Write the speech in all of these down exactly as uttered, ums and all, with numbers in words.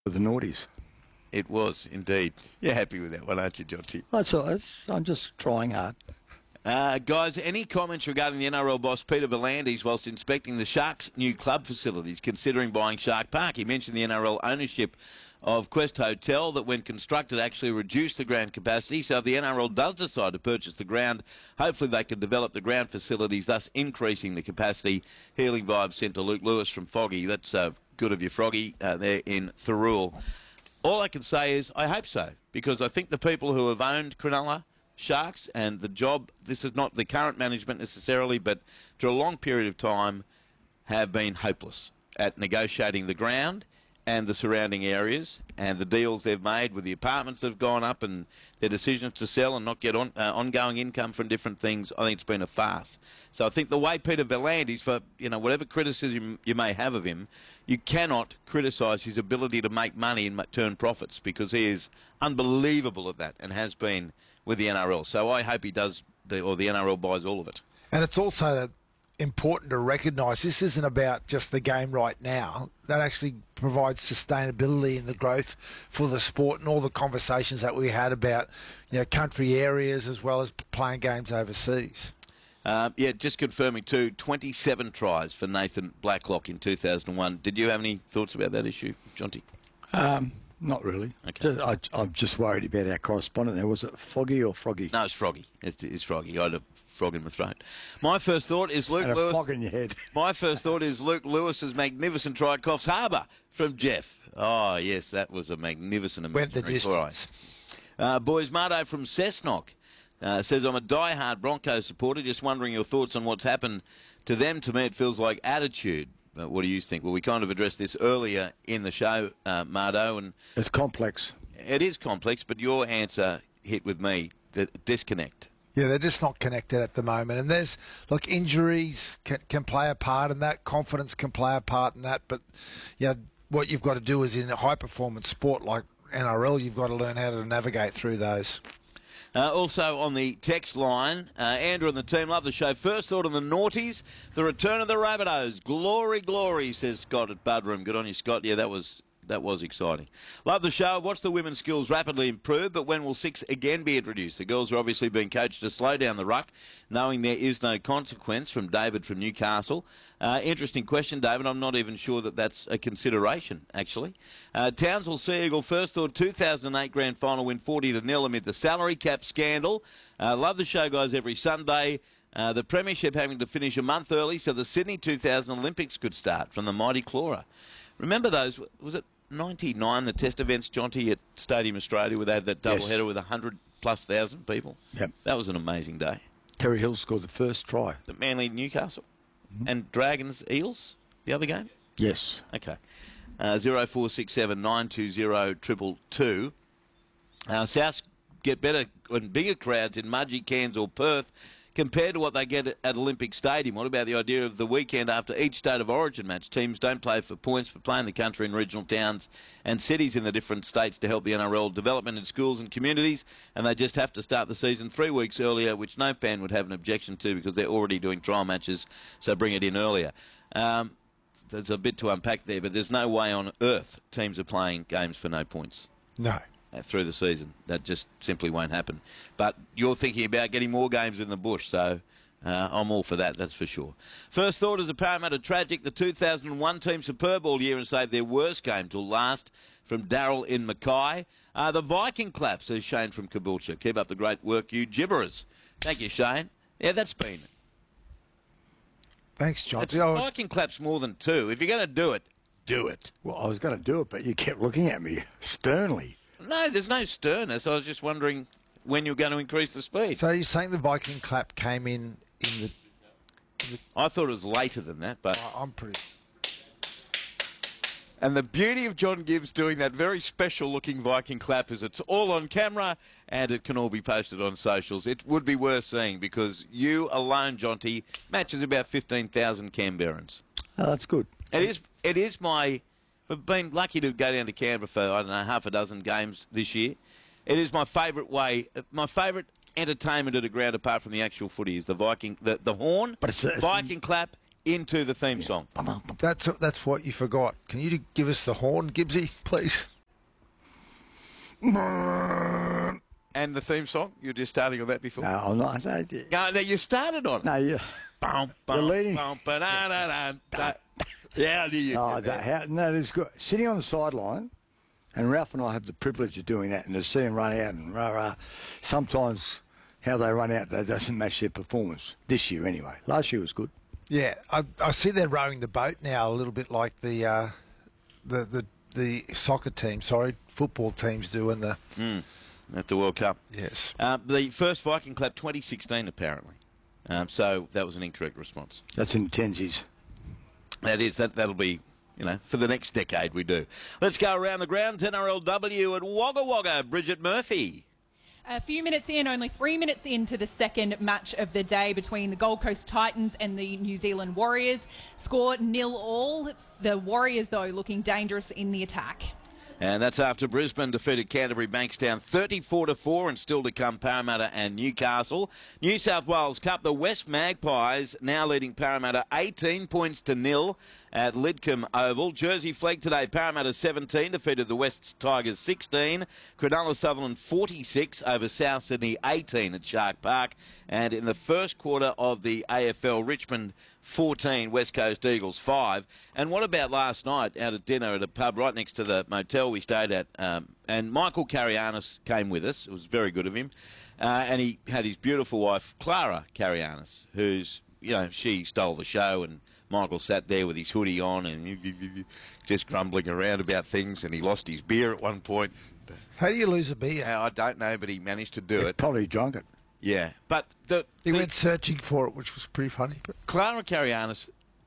The noughties. It was, indeed. You're happy with that one, aren't you, Jonty? That's all. It's, I'm just trying hard. Uh, guys, any comments regarding the N R L boss Peter V'landys whilst inspecting the Sharks' new club facilities, considering buying Shark Park? He mentioned the N R L ownership of Quest Hotel that, when constructed, actually reduced the ground capacity. So if the N R L does decide to purchase the ground, hopefully they can develop the ground facilities, thus increasing the capacity. Healing vibes sent to Luke Lewis from Foggy. That's uh, good of you, Froggy, uh, there in Thirroul. All I can say is I hope so, because I think the people who have owned Cronulla Sharks and the job, this is not the current management necessarily, but for a long period of time have been hopeless at negotiating the ground and the surrounding areas, and the deals they've made with the apartments that have gone up and their decisions to sell and not get on, uh, ongoing income from different things. I think it's been a farce. So I think the way Peter V'landys, for you know whatever criticism you may have of him, you cannot criticise his ability to make money and turn profits, because he is unbelievable at that and has been with the N R L. So I hope he does, the, or the N R L buys all of it. And it's also important to recognise this isn't about just the game right now. That actually provides sustainability in the growth for the sport, and all the conversations that we had about, you know, country areas as well as playing games overseas. Uh, yeah, just confirming too, twenty-seven tries for Nathan Blacklock in two thousand one. Did you have any thoughts about that issue, Jonty? Um, not really. Okay. Just, I, I'm just worried about our correspondent there. Was it Foggy or Froggy? No, it's Froggy. It's, it's Froggy. I had a frog in my throat. My first thought is Luke and a Lewis. Fog in your head. My first thought is Luke Lewis's magnificent try at Coffs Harbour from Jeff. Oh, yes, that was a magnificent Went the imaginary distance. try. Uh, boys, Mardo from Cessnock uh, says, I'm a die-hard Broncos supporter, just wondering your thoughts on what's happened to them. To me, it feels like attitude. Uh, what do you think? Well, we kind of addressed this earlier in the show, uh, Mardo. And it's complex. It is complex, but your answer hit with me, the disconnect. Yeah, they're just not connected at the moment. And there's, look, injuries can, can play a part in that. Confidence can play a part in that. But, yeah, what you've got to do is in a high-performance sport like N R L, you've got to learn how to navigate through those. Uh, also on the text line, uh, Andrew and the team love the show. First thought on the naughties, the return of the Rabbitohs. Glory, glory, says Scott at Budroom. Good on you, Scott. Yeah, that was... That was exciting. Love the show. Watch the women's skills rapidly improve, but when will six again be introduced? The girls are obviously being coached to slow down the ruck, knowing there is no consequence, from David from Newcastle. Uh, interesting question, David. I'm not even sure that that's a consideration, actually. Uh, Townsville Sea Eagle, first thought, two thousand eight grand final win forty to nil amid the salary cap scandal. Uh, love the show, guys, every Sunday. Uh, the Premiership having to finish a month early so the Sydney two thousand Olympics could start, from the mighty Clora. Remember those, was it ninety-nine, the test events, Jonty, at Stadium Australia, where they had that doubleheader Yes. with one hundred plus thousand people? Yep. That was an amazing day. Terry Hill scored the first try. The Manly Newcastle. Mm-hmm. And Dragons Eels, the other game? Yes. Okay. Uh, zero four six seven nine two zero two two two. Uh, Souths get better and bigger crowds in Mudgee, Cairns or Perth compared to what they get at Olympic Stadium. What about the idea of the weekend after each state of origin match? Teams don't play for points, but play in the country in regional towns and cities in the different states to help the N R L development in schools and communities, and they just have to start the season three weeks earlier, which no fan would have an objection to because they're already doing trial matches, so bring it in earlier. Um, there's a bit to unpack there, but there's no way on earth teams are playing games for no points. No. Through the season. That just simply won't happen. But you're thinking about getting more games in the bush, so uh, I'm all for that, that's for sure. First thought is a Parramatta tragic. The two thousand one team superb all year and saved their worst game till last, from Darryl in Mackay. Uh, the Viking clap, says Shane from Caboolture. Keep up the great work, you gibberers. Thank you, Shane. Yeah, that's been... Thanks, John. It's, Viking clap's more than two. If you're going to do it, do it. Well, I was going to do it, but you kept looking at me sternly. No, there's no sternness. I was just wondering when you're going to increase the speed. So you're saying the Viking clap came in in the... In the I thought it was later than that, but... I'm pretty... And the beauty of John Gibbs doing that very special-looking Viking clap is it's all on camera and it can all be posted on socials. It would be worth seeing because you alone, Jonty, matches about fifteen thousand Canberrans. Oh, that's good. It is, it is my... We've been lucky to go down to Canberra for, I don't know, half a dozen games this year. It is my favourite way, my favourite entertainment at a ground apart from the actual footy is the Viking, the, the horn, But it's a, Viking clap, into the theme song. That's that's what you forgot. Can you give us the horn, Gibbsy, please? And the theme song? You're just starting on that before? No, I'm not. No, No, no, you started on it. no you. Bum, You're bum, leading. bum, ba-da-da-da-da. Yeah, I knew you. Oh, did that, how, no, it's good. Sitting on the sideline, and Ralph and I have the privilege of doing that, and to see them run out and rah rah. Sometimes how they run out, that doesn't match their performance. This year, anyway. Last year was good. Yeah, I, I see they're rowing the boat now a little bit like the uh, the, the the soccer team, sorry, football teams do in the... Mm, at the World Cup. Yes. Uh, the first Viking Clap twenty sixteen, apparently. Um, so that was an incorrect response. That's in tensies. That is, that, that'll be, you know, for the next decade we do. Let's go around the grounds. N R L W at Wagga Wagga. Bridget Murphy. A few minutes in, only three minutes into the second match of the day between the Gold Coast Titans and the New Zealand Warriors. Score nil all. The Warriors, though, looking dangerous in the attack. And that's after Brisbane defeated Canterbury Bankstown thirty-four to four, and still to come Parramatta and Newcastle. New South Wales Cup, the West Magpies now leading Parramatta eighteen points to nil at Lidcombe Oval. Jersey Flag today, Parramatta seventeen, defeated the West Tigers sixteen. Cronulla Sutherland forty-six over South Sydney eighteen at Shark Park. And in the first quarter of the A F L, Richmond fourteen, West Coast Eagles five. And what about last night out at dinner at a pub right next to the motel we stayed at? Um, and Michael Carianis came with us. It was very good of him. Uh, and he had his beautiful wife, Clara Carianis, who's, you know, she stole the show, and Michael sat there with his hoodie on and just grumbling around about things, and he lost his beer at one point. How do you lose a beer? I don't know, but he managed to do it. Probably drunk it. Yeah. But the, He the went searching for it, which was pretty funny. But Clara Carianis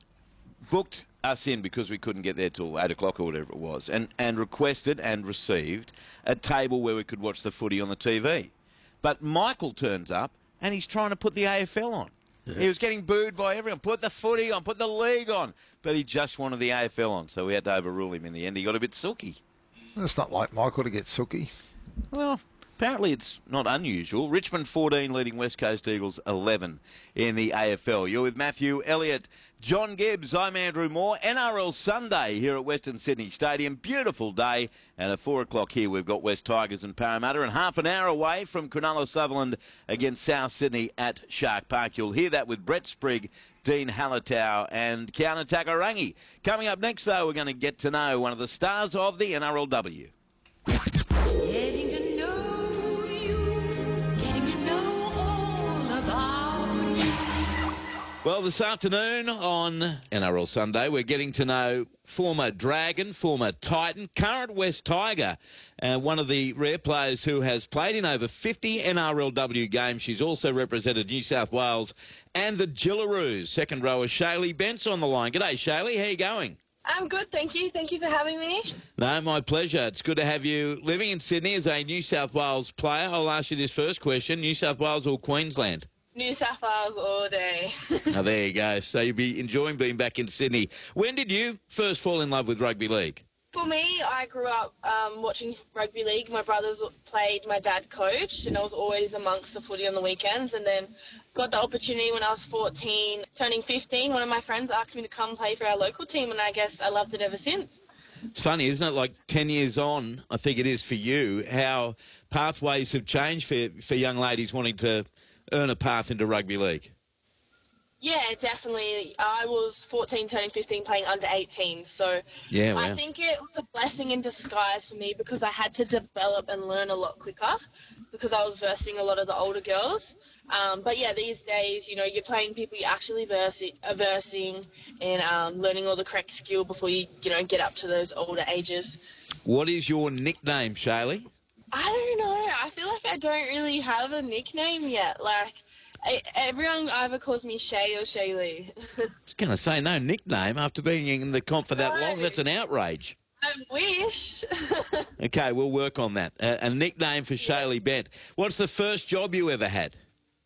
booked us in because we couldn't get there till eight o'clock or whatever it was, and, and requested and received a table where we could watch the footy on the T V. But Michael turns up and he's trying to put the A F L on. Yeah. He was getting booed by everyone. Put the footy on, put the league on. But he just wanted the A F L on, so we had to overrule him in the end. He got a bit sooky. It's not like Michael to get sooky. Well, apparently it's not unusual. Richmond fourteen leading West Coast Eagles eleven in the A F L. You're with Matthew Elliott, John Gibbs, I'm Andrew Moore. N R L Sunday here at Western Sydney Stadium. Beautiful day. And at four o'clock here we've got West Tigers and Parramatta. And half an hour away from Cronulla Sutherland against South Sydney at Shark Park. You'll hear that with Brett Sprigg, Dean Hallertau and Kiana Takarangi. Coming up next, though, we're going to get to know one of the stars of the N R L W. Getting to know you, getting to know all about you. Well, this afternoon on N R L Sunday, we're getting to know former Dragon, former Titan, current West Tiger, uh, one of the rare players who has played in over fifty N R L W games. She's also represented New South Wales and the Jillaroos. Second rower Shaylee Bent's on the line. G'day, Shaylee. How you going? I'm good, thank you. Thank you for having me. No, my pleasure. It's good to have you living in Sydney as a New South Wales player. I'll ask you this first question. New South Wales or Queensland? New South Wales all day. Oh, there you go. So you'll be enjoying being back in Sydney. When did you first fall in love with rugby league? For me, I grew up um, watching rugby league. My brothers played, my dad coached, and I was always amongst the footy on the weekends. And then got the opportunity when I was fourteen, turning fifteen. One of my friends asked me to come play for our local team, and I guess I loved it ever since. It's funny, isn't it? Like ten years on, I think it is for you, how pathways have changed for, for young ladies wanting to earn a path into rugby league. Yeah, definitely. I was fourteen, turning fifteen, playing under eighteen. So yeah, wow. I think it was a blessing in disguise for me because I had to develop and learn a lot quicker because I was versing a lot of the older girls. Um, but yeah, these days, you know, you're playing people you're actually versing, uh, versing and um, learning all the correct skill before you, you know, get up to those older ages. What is your nickname, Shaylee? I don't know. I feel like I don't really have a nickname yet. Like, I, everyone either calls me Shay or Shaylee. I was going to say, no nickname after being in the comp for that No. long. That's an outrage. I wish. Okay, we'll work on that. A, a nickname for Shaylee Bent. What's the first job you ever had?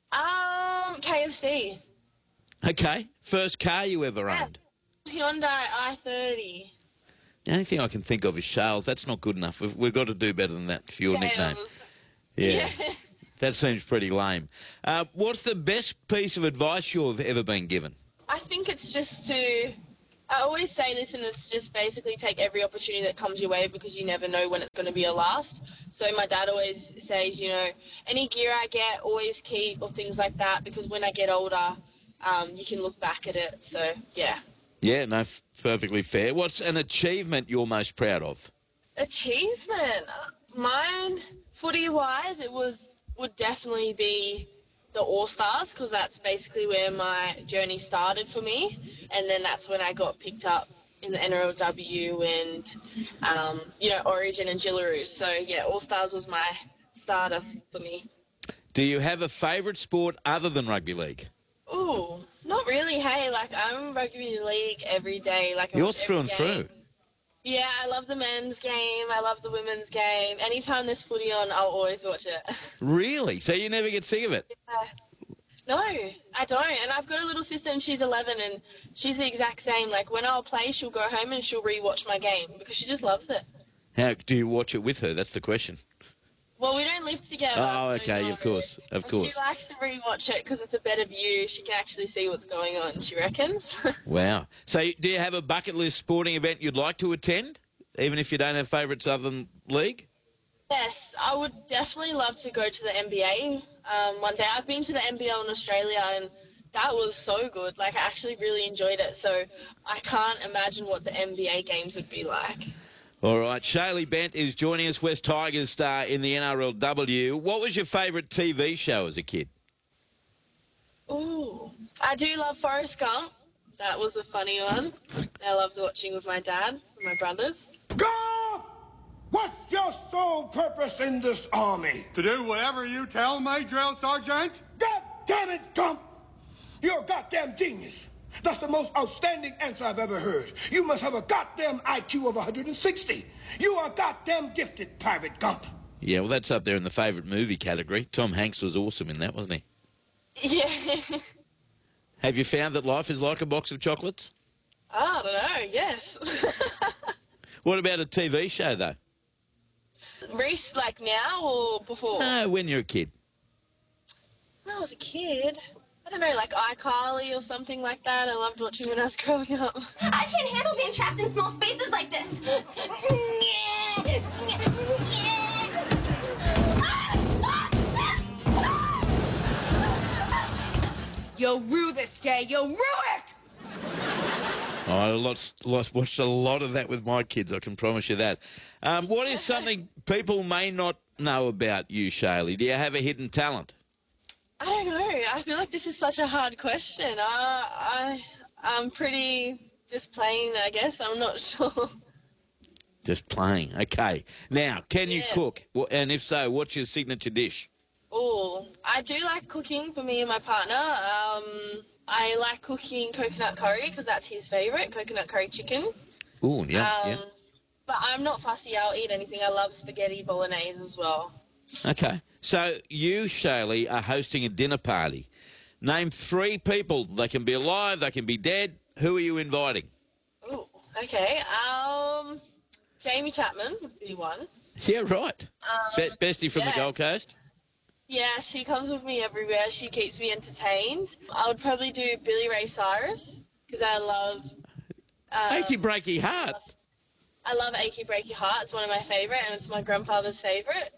um, K F C. Okay, first car you ever Yeah. owned? Hyundai i thirty. The only thing I can think of is Shales. That's not good enough. We've, we've got to do better than that for your Yeah, nickname. it was- Yeah. yeah. That seems pretty lame. Uh, what's the best piece of advice you've ever been given? I think it's just to, I always say this, and it's just basically take every opportunity that comes your way because you never know when it's going to be your last. So my dad always says, you know, any gear I get, always keep, or things like that, because when I get older, um, you can look back at it. So, yeah. Yeah, no, f- perfectly fair. What's an achievement you're most proud of? Achievement? Mine, footy-wise, it was would definitely be the All-Stars, because that's basically where my journey started for me, and then that's when I got picked up in the N R L W and, um, you know, Origin and Gillaroos. So, yeah, All-Stars was my starter for me. Do you have a favourite sport other than rugby league? Ooh, not really, hey, like, I'm rugby league every day. Like, I You're watch through every and game. through. Yeah, I love the men's game, I love the women's game. Anytime there's footy on, I'll always watch it. Really? So you never get sick of it? No, I don't. And I've got a little sister and she's eleven and she's the exact same. Like when I'll play, she'll go home and she'll re-watch my game because she just loves it. How do you watch it with her? That's the question. Well, we don't live together. Oh, so okay, no. of course, of And course. she likes to re-watch it because it's a better view. She can actually see what's going on, she reckons. Wow. So do you have a bucket list sporting event you'd like to attend, even if you don't have favourites other than league? Yes, I would definitely love to go to the N B A um, one day. I've been to the N B A in Australia and that was so good. Like, I actually really enjoyed it. So I can't imagine what the N B A games would be like. All right. Shaylee Bent is joining us, West Tigers star in the N R L W. What was your favourite T V show as a kid? Ooh, I do love Forrest Gump. That was a funny one. I loved watching with my dad and my brothers. Go! What's your sole purpose in this army? To do whatever you tell me, drill sergeant. God damn it, Gump! You're a goddamn genius. That's the most outstanding answer I've ever heard. You must have a goddamn I Q of one hundred sixty. You are goddamn gifted, Private Gump. Yeah, well, that's up there in the favourite movie category. Tom Hanks was awesome in that, wasn't he? Yeah. Have you found that life is like a box of chocolates? I don't know, yes. What about a T V show, though? Reese, like now or before? No, when you're a kid. When I was a kid, I don't know, like iCarly or something like that. I loved watching when I was growing up. I can't handle being trapped in small spaces like this. You'll rue this day. You'll rue it! Oh, I lost, lost, watched a lot of that with my kids, I can promise you that. Um, what is something people may not know about you, Shaylee? Do you have a hidden talent? I don't know. I feel like this is such a hard question. Uh, I, I'm pretty just plain, I guess. I'm not sure. Just playing. Okay. Now, can you Yeah. cook? Wh- And if so, what's your signature dish? Oh, I do like cooking for me and my partner. Um, I like cooking coconut curry because that's his favourite, coconut curry chicken. Ooh, yeah, um, yeah. But I'm not fussy. I'll eat anything. I love spaghetti bolognese as well. Okay. So you, Shaylee, are hosting a dinner party. Name three people. They can be alive, they can be dead. Who are you inviting? Ooh, okay. Um, Jamie Chapman would be one. Yeah, right. Um, Be- Bestie from yes. the Gold Coast. Yeah, she comes with me everywhere. She keeps me entertained. I would probably do Billy Ray Cyrus because I love. Um, Achy breaky heart. I love Achy Breaky Heart. It's one of my favourite, and it's my grandfather's favourite.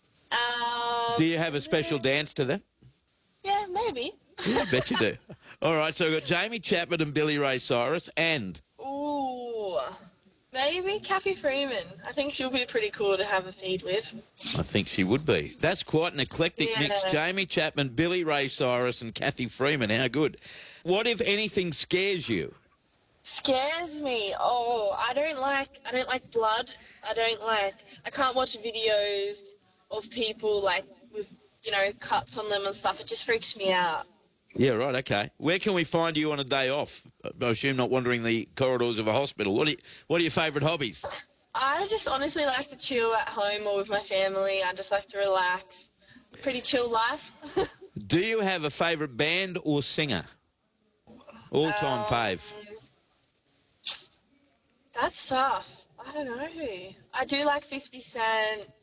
Um, Do you have a special dance to that? Yeah, maybe. Yeah, I bet you do. All right, so we've got Jamie Chapman and Billy Ray Cyrus and... Ooh, maybe Kathy Freeman. I think she'll be pretty cool to have a feed with. I think she would be. That's quite an eclectic Yeah. mix. Jamie Chapman, Billy Ray Cyrus and Kathy Freeman. How good. What, if anything, scares you? Scares me. Oh, I don't like. I don't like blood. I don't like. I can't watch videos of people like with you know cuts on them and stuff. It just freaks me out. Yeah, right, okay. Where can we find you on a day off? I assume not wandering the corridors of a hospital. What are, you, what are your favourite hobbies? I just honestly like to chill at home or with my family. I just like to relax. Pretty chill life. Do you have a favourite band or singer? All-time Um, fave. That's tough. I don't know. I do like fifty Cent.